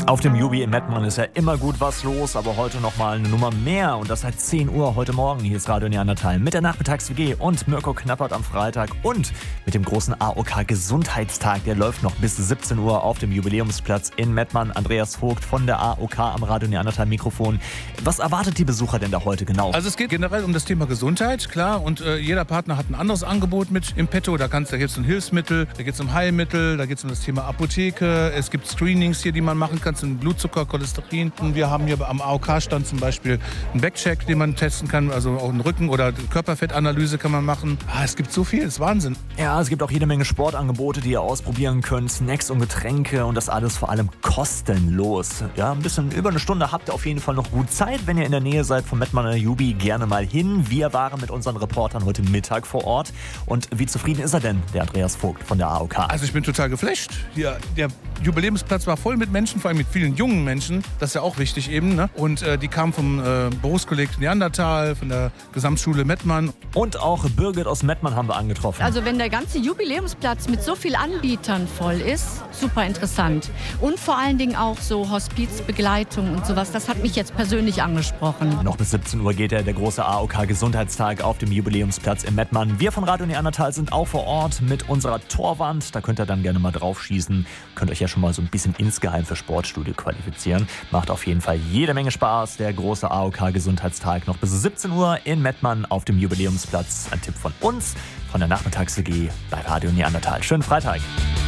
Auf dem Jubi in Mettmann ist ja immer gut was los, aber heute nochmal eine Nummer mehr und das seit 10 Uhr heute Morgen. Hier ist Radio Neandertal mit der Nachmittags-WG und Mirko Knappert am Freitag und mit dem großen AOK-Gesundheitstag. Der läuft noch bis 17 Uhr auf dem Jubiläumsplatz in Mettmann. Andreas Vogt von der AOK am Radio Neandertal-Mikrofon. Was erwartet die Besucher denn da heute genau? Also es geht generell um das Thema Gesundheit, klar, und jeder Partner hat ein anderes Angebot mit im Petto. Da geht es um Hilfsmittel, da geht es um Heilmittel, da geht es um das Thema Apotheke. Es gibt Screenings hier, die man machen kann, zum Blutzucker, Cholesterin. Und wir haben hier am AOK-Stand zum Beispiel einen Backcheck, den man testen kann, also auch einen Rücken- oder Körperfettanalyse kann man machen. Es gibt so viel, das ist Wahnsinn. Ja, es gibt auch jede Menge Sportangebote, die ihr ausprobieren könnt, Snacks und Getränke und das alles vor allem kostenlos. Ja, ein bisschen über eine Stunde habt ihr auf jeden Fall noch gut Zeit, wenn ihr in der Nähe seid vom Mettmanner Jubi, gerne mal hin. Wir waren mit unseren Reportern heute Mittag vor Ort. Und wie zufrieden ist er denn, der Andreas Vogt von der AOK? Also ich bin total geflasht. Hier, der Jubiläumsplatz war voll mit Menschen, vor allem mit vielen jungen Menschen. Das ist ja auch wichtig eben, ne? Und die kamen vom Berufskolleg Neandertal, von der Gesamtschule Mettmann. Und auch Birgit aus Mettmann haben wir angetroffen. Also wenn der ganze Jubiläumsplatz mit so vielen Anbietern voll ist, super interessant. Und vor allen Dingen auch so Hospizbegleitung und sowas, das hat mich jetzt persönlich angesprochen. Noch bis 17 Uhr geht der große AOK-Gesundheitstag auf dem Jubiläumsplatz in Mettmann. Wir von Radio Neandertal sind auch vor Ort mit unserer Torwand. Da könnt ihr dann gerne mal drauf schießen. Könnt euch ja schon mal so ein bisschen insgeheim für Sportstudio qualifizieren. Macht auf jeden Fall jede Menge Spaß. Der große AOK-Gesundheitstag noch bis 17 Uhr in Mettmann auf dem Jubiläumsplatz. Ein Tipp von uns, von der Nachmittags-WG bei Radio Neandertal. Schönen Freitag.